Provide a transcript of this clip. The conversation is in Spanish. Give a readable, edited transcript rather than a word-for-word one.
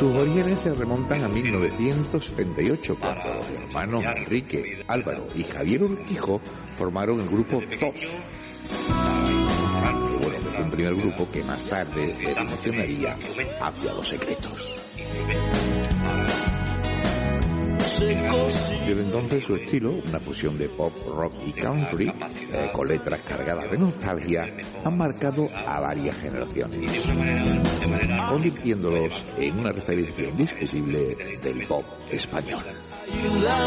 Sus orígenes se remontan a 1978, cuando los hermanos Enrique, Álvaro y Javier Urquijo formaron el grupo TOS. Bueno, que fue un primer grupo que más tarde evolucionaría hacia Los Secretos. Desde entonces su estilo, una fusión de pop, rock y country, con letras cargadas de nostalgia, han marcado a varias generaciones, convirtiéndolos en una referencia indiscutible del pop español.